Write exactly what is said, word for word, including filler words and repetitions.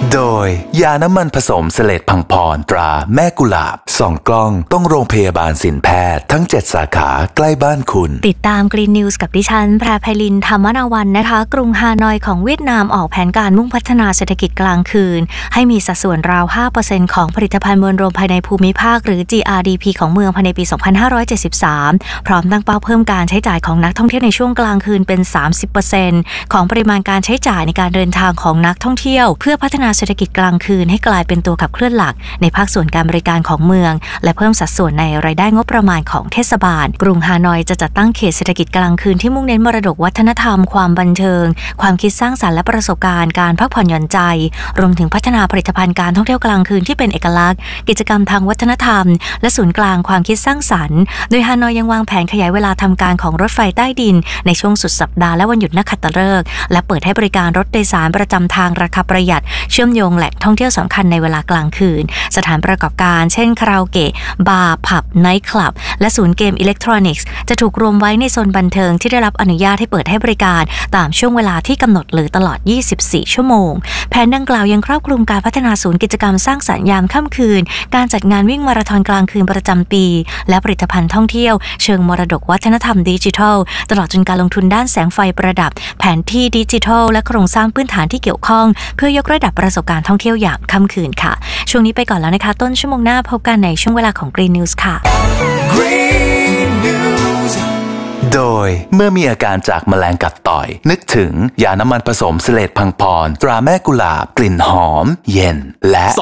โดยยาน้ำมันผสมเสลดพังพรตราแม่กุหลาบสองกล้องต้องโรงพยาบาลสินแพทย์ทั้งเจ็ดสาขาใกล้บ้านคุณติดตามกรีนนิวส์กับดิฉันแพรไพลินธรรมนาวันนะคะกรุงฮานอยของเวียดนามออกแผนการมุ่งพัฒนาเศรษฐกิจกลางคืนให้มีสัดส่วนราว ห้าเปอร์เซ็นต์ ของผลิตภัณฑ์มวลรวมภายในภูมิภาคหรือ จี อาร์ ดี พี ของเมืองภายในปี สองพันห้าร้อยเจ็ดสิบสาม พร้อมตั้งเป้าเพิ่มการใช้จ่ายของนักท่องเที่ยวในช่วงกลางคืนเป็น สามสิบเปอร์เซ็นต์ ของปริมาณการใช้จ่ายในการเดินทางของนักท่องเที่ยวเพื่อพัฒนาเศรษฐกิจกลางคืนให้กลายเป็นตัวขับเคลื่อนหลักในภาคส่วนการบริการของเมืองและเพิ่มสัดส่วนในรายได้งบประมาณของเทศบาลกรุงฮานอยจะจัดตั้งเขตเศรษฐกิจกลางคืนที่มุ่งเน้นมรดกวัฒนธรรมความบันเทิงความคิดสร้างสรรค์และประสบการณ์การพักผ่อนหย่อนใจรวมถึงพัฒนาผลิตภัณฑ์การท่องเที่ยวกลางคืนที่เป็นเอกลักษณ์กิจกรรมทางวัฒนธรรมและศูนย์กลางความคิดสร้างสรรค์โดยฮานอยยังวางแผนขยายเวลาทำการของรถไฟใต้ดินในช่วงสุดสัปดาห์และวันหยุดนักขัตฤกษ์และเปิดให้บริการรถโดยสารประจำทางราคาประหยัดเชื่อมโยงแหล่งท่องเที่ยวสำคัญในเวลากลางคืนสถานประกอบการเช่นคาราโอเกะบาร์ผับไนท์คลับและศูนย์เกมอิเล็กทรอนิกส์จะถูกรวมไว้ในโซนบันเทิงที่ได้รับอนุญาตให้เปิดให้บริการตามช่วงเวลาที่กำหนดหรือตลอดยี่สิบสี่ชั่วโมงแผนดังกล่าวยังครอบคลุมการพัฒนาศูนย์กิจกรรมสร้างสรรค์ยามค่ำคืนการจัดงานวิ่งมาราธอนกลางคืนประจำปีและผลิตภัณฑ์ท่องเที่ยวเชิงมรดกวัฒนธรรมดิจิทัลตลอดจนการลงทุนด้านแสงไฟประดับแผนที่ดิจิทัลและโครงสร้างพื้นฐานที่เกี่ยวข้องเพื่อยกระดับประสบการณ์ท่องเที่ยวยามค่ำคืนค่ะช่วงนี้ไปก่อนแล้วนะคะต้นชั่วโมงหน้าพบกันในช่วงเวลาของ Green News ค่ะ Green News โดยเมื่อมีอาการจากแมลงกัดต่อยนึกถึงยาน้ำมันผสมเสลดพังพรตราแม่กุหลาบกลิ่นหอมเย็นและ